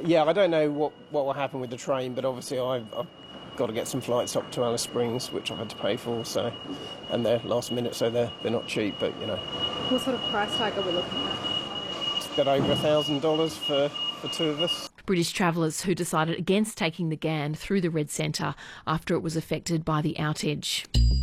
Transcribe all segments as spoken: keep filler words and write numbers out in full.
Yeah, I don't know what, what will happen with the train, but obviously I've, I've got to get some flights up to Alice Springs, which I've had to pay for, so, and they're last minute, so they're, they're not cheap, but, you know. What sort of price tag are we looking at? It's got over one thousand dollars for, for two of us. British travellers who decided against taking the Ghan through the Red Centre after it was affected by the outage.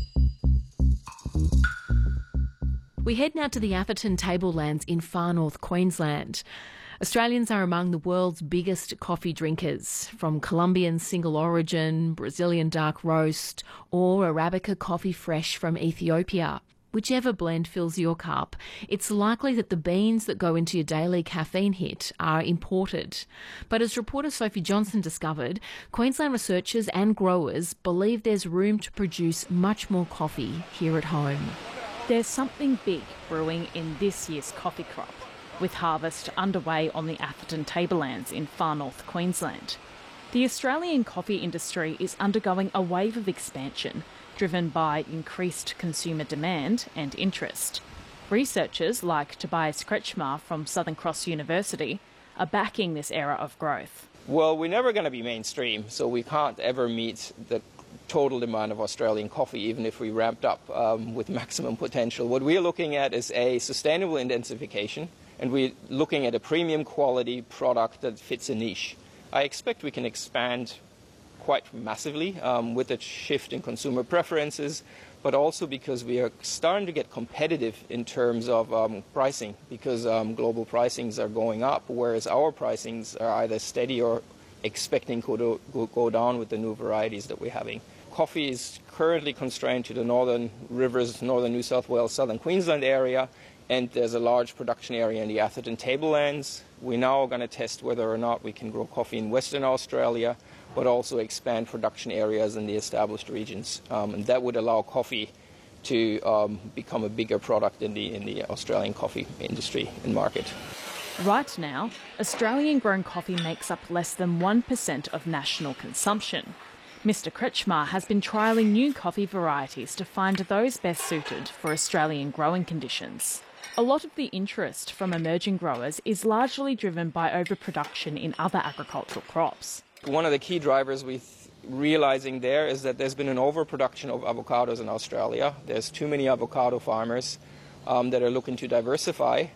We head now to the Atherton Tablelands in far north Queensland. Australians are among the world's biggest coffee drinkers, from Colombian single origin, Brazilian dark roast, or Arabica coffee fresh from Ethiopia. Whichever blend fills your cup, it's likely that the beans that go into your daily caffeine hit are imported. But as reporter Sophie Johnson discovered, Queensland researchers and growers believe there's room to produce much more coffee here at home. There's something big brewing in this year's coffee crop, with harvest underway on the Atherton Tablelands in far north Queensland. The Australian coffee industry is undergoing a wave of expansion, driven by increased consumer demand and interest. Researchers like Tobias Kretschmar from Southern Cross University are backing this era of growth. Well, we're never going to be mainstream, so we can't ever meet the total demand of Australian coffee, even if we ramped up um, with maximum potential. What we're looking at is a sustainable intensification, and we're looking at a premium quality product that fits a niche. I expect we can expand quite massively um, with a shift in consumer preferences, but also because we are starting to get competitive in terms of um, pricing, because um, global pricings are going up, whereas our pricings are either steady or expecting to go, go down with the new varieties that we're having. Coffee is currently constrained to the northern rivers, northern New South Wales, southern Queensland area, and there's a large production area in the Atherton Tablelands. We're now going to test whether or not we can grow coffee in Western Australia, but also expand production areas in the established regions. Um, and that would allow coffee to um, become a bigger product in the, in the Australian coffee industry and market. Right now, Australian-grown coffee makes up less than one percent of national consumption. Mister Kretschmar has been trialling new coffee varieties to find those best suited for Australian growing conditions. A lot of the interest from emerging growers is largely driven by overproduction in other agricultural crops. One of the key drivers we're realising there is that there's been an overproduction of avocados in Australia. There's too many avocado farmers um, that are looking to diversify.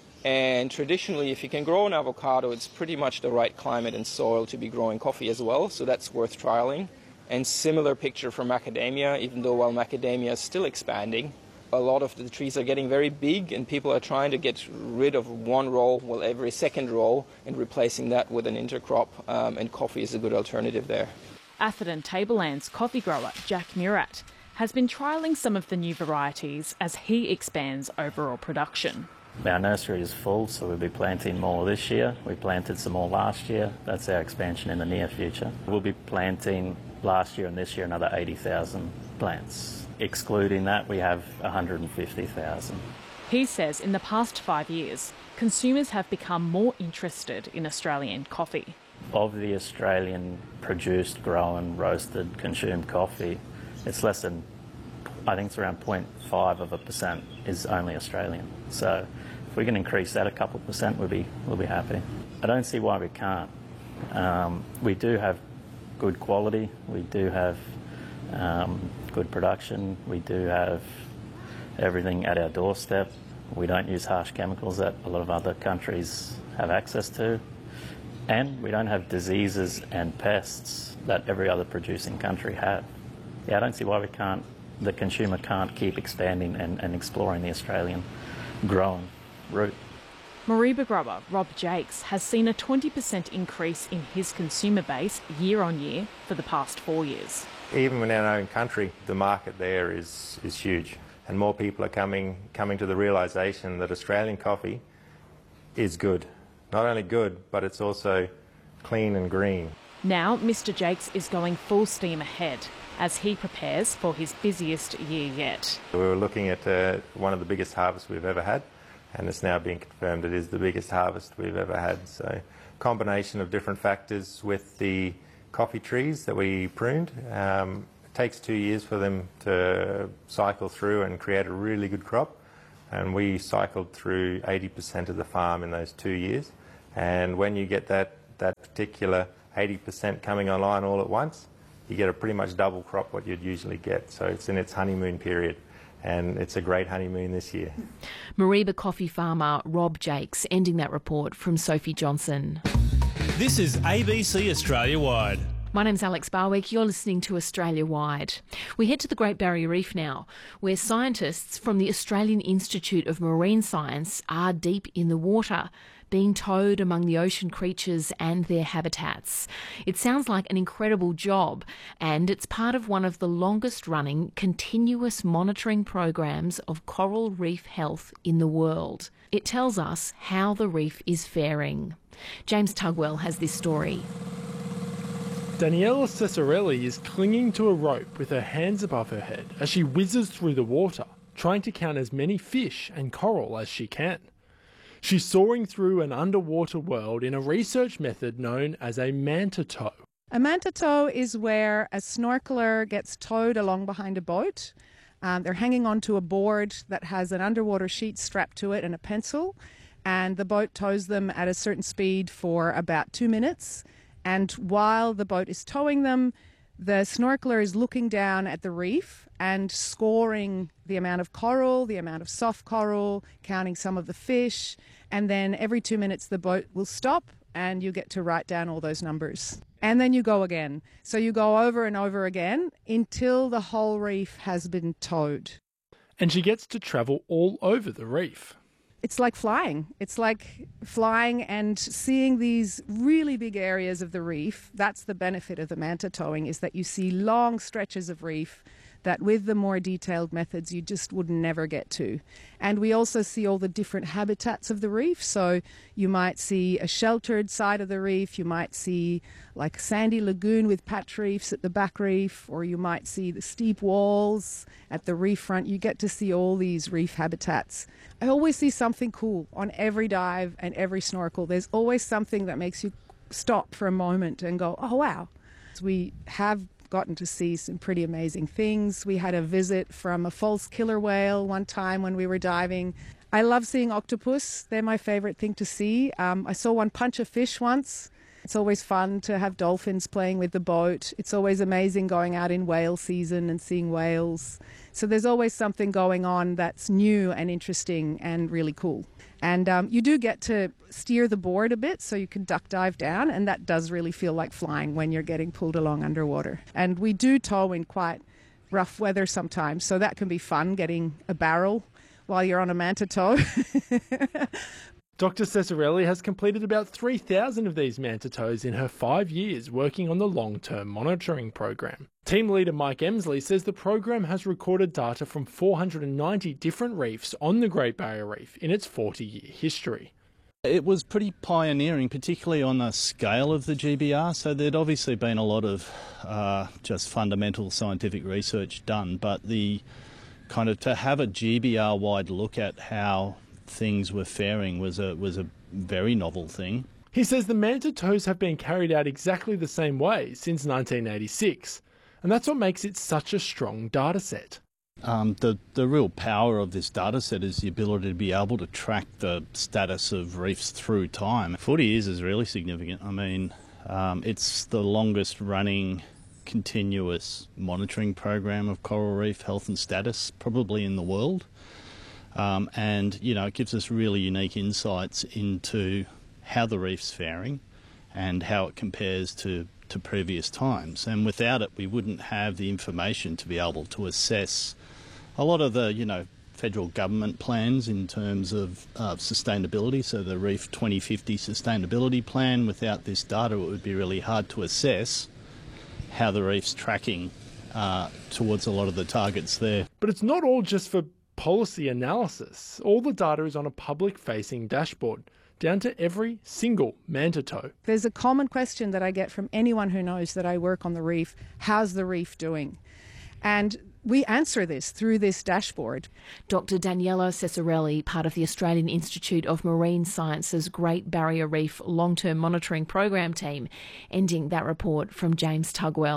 And traditionally, if you can grow an avocado, it's pretty much the right climate and soil to be growing coffee as well, so that's worth trialling. And similar picture for macadamia, even though while macadamia is still expanding, a lot of the trees are getting very big and people are trying to get rid of one row, well, every second row, and replacing that with an intercrop, um, and coffee is a good alternative there. Atherton Tablelands coffee grower Jack Murat has been trialling some of the new varieties as he expands overall production. Our nursery is full, so we'll be planting more this year. We planted some more last year. That's our expansion in the near future. We'll be planting last year and this year another eighty thousand plants. Excluding that, we have one hundred fifty thousand. He says in the past five years, consumers have become more interested in Australian coffee. Of the Australian produced, grown, roasted, consumed coffee, it's less than, I think it's around zero point five of a percent is only Australian. So if we can increase that a couple of percent, we'll be, we'll be happy. I don't see why we can't. Um, we do have good quality, we do have um, good production, we do have everything at our doorstep. We don't use harsh chemicals that a lot of other countries have access to. And we don't have diseases and pests that every other producing country have. Yeah, I don't see why we can't, the consumer can't keep expanding and, and exploring the Australian grown route. Mareeba grower Rob Jakes has seen a twenty percent increase in his consumer base year on year for the past four years. Even in our own country, the market there is, is huge. And more people are coming, coming to the realisation that Australian coffee is good. Not only good, but it's also clean and green. Now, Mister Jakes is going full steam ahead as he prepares for his busiest year yet. We were looking at uh, one of the biggest harvests we've ever had, and it's now being confirmed it is the biggest harvest we've ever had. So, combination of different factors with the coffee trees that we pruned. Um, it takes two years for them to cycle through and create a really good crop, and we cycled through eighty percent of the farm in those two years. And when you get that that particular eighty percent coming online all at once, you get a pretty much double crop what you'd usually get. So it's in its honeymoon period, and it's a great honeymoon this year. Mareeba coffee farmer Rob Jakes ending that report from Sophie Johnson. This is A B C Australia Wide. My name's Alex Barwick. You're listening to Australia Wide. We head to the Great Barrier Reef now, where scientists from the Australian Institute of Marine Science are deep in the water, being towed among the ocean creatures and their habitats. It sounds like an incredible job, and it's part of one of the longest-running continuous monitoring programs of coral reef health in the world. It tells us how the reef is faring. James Tugwell has this story. Daniela Cesarelli is clinging to a rope with her hands above her head as she whizzes through the water, trying to count as many fish and coral as she can. She's soaring through an underwater world in a research method known as a manta tow. A manta tow is where a snorkeler gets towed along behind a boat. Um, they're hanging onto a board that has an underwater sheet strapped to it and a pencil, and the boat tows them at a certain speed for about two minutes. And while the boat is towing them, the snorkeler is looking down at the reef and scoring the amount of coral, the amount of soft coral, counting some of the fish, and then every two minutes the boat will stop and you get to write down all those numbers. And then you go again. So you go over and over again until the whole reef has been towed. And she gets to travel all over the reef. It's like flying. It's like flying and seeing these really big areas of the reef. That's the benefit of the manta towing, is that you see long stretches of reef that with the more detailed methods you just would never get to. And we also see all the different habitats of the reef. So you might see a sheltered side of the reef, you might see like a sandy lagoon with patch reefs at the back reef, or you might see the steep walls at the reef front. You get to see all these reef habitats. I always see something cool on every dive and every snorkel. There's always something that makes you stop for a moment and go, oh wow. We have gotten to see some pretty amazing things. We had a visit from a false killer whale one time when we were diving. I love seeing octopus. They're my favorite thing to see. Um, I saw one punch a fish once. It's always fun to have dolphins playing with the boat. It's always amazing going out in whale season and seeing whales. So there's always something going on that's new and interesting and really cool. And um, you do get to steer the board a bit so you can duck dive down, and that does really feel like flying when you're getting pulled along underwater. And we do tow in quite rough weather sometimes, so that can be fun, getting a barrel while you're on a manta tow. Doctor Cesarelli has completed about three thousand of these manta tows in her five years working on the long-term monitoring program. Team leader Mike Emsley says the program has recorded data from four hundred ninety different reefs on the Great Barrier Reef in its forty-year history. It was pretty pioneering, particularly on the scale of the G B R, so there'd obviously been a lot of uh, just fundamental scientific research done, but the kind of to have a G B R-wide look at how things were faring was a was a very novel thing. He says the manta tows have been carried out exactly the same way since nineteen eighty-six, and that's what makes it such a strong data set. Um, the, the real power of this data set is the ability to be able to track the status of reefs through time. forty years is really significant. I mean, um, it's the longest running continuous monitoring program of coral reef health and status probably in the world. Um, and, you know, it gives us really unique insights into how the reef's faring and how it compares to, to previous times. And without it, we wouldn't have the information to be able to assess a lot of the, you know, federal government plans in terms of uh, sustainability. So the Reef twenty fifty Sustainability Plan, without this data, it would be really hard to assess how the reef's tracking uh, towards a lot of the targets there. But it's not all just for policy analysis. All the data is on a public-facing dashboard, down to every single manta tow. There's a common question that I get from anyone who knows that I work on the reef: how's the reef doing? And we answer this through this dashboard. Doctor Daniela Cesarelli, part of the Australian Institute of Marine Science's Great Barrier Reef long-term monitoring program team, ending that report from James Tugwell.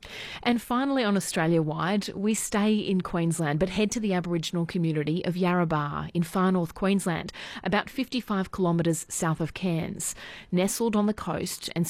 And finally, on Australia Wide, we stay in Queensland but head to the Aboriginal community of Yarrabah in far north Queensland, about fifty-five kilometres south of Cairns. Nestled on the coast and